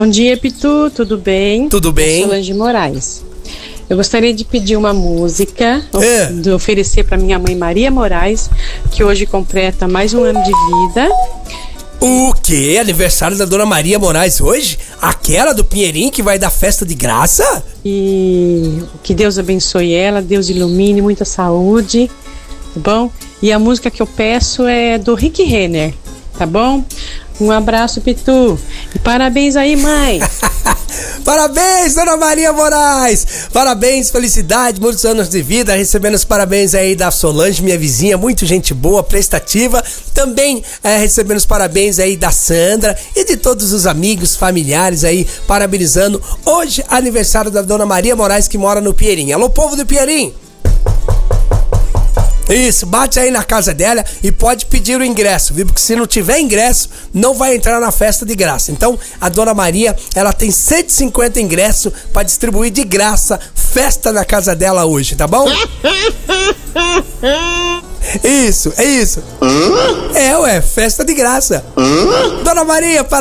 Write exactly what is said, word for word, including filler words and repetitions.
Bom dia, Pitu, tudo bem? Tudo bem. Eu sou Solange Moraes. Eu gostaria de pedir uma música, É. de oferecer para minha mãe Maria Moraes, que hoje completa mais um ano de vida. O quê? Aniversário da Dona Maria Moraes hoje? Aquela do Pinheirinho que vai dar festa de graça? E que Deus abençoe ela, Deus ilumine, muita saúde, tá bom? E a música que eu peço é do Rick Renner, tá bom? Um abraço, Pitu. E parabéns aí, mãe. Parabéns, Dona Maria Moraes. Parabéns, felicidade, muitos anos de vida. Recebendo os parabéns aí da Solange, minha vizinha, muito gente boa, prestativa. Também é, recebendo os parabéns aí da Sandra e de todos os amigos, familiares aí, parabenizando hoje aniversário da Dona Maria Moraes, que mora no Pinheirinho. Alô, povo do Pinheirinho. Isso, bate aí na casa dela e pode pedir o ingresso, viu? Porque se não tiver ingresso, não vai entrar na festa de graça. Então, a Dona Maria, ela tem cento e cinquenta ingressos para distribuir de graça, festa na casa dela hoje, tá bom? Isso, é isso. É, ué, festa de graça. Dona Maria, para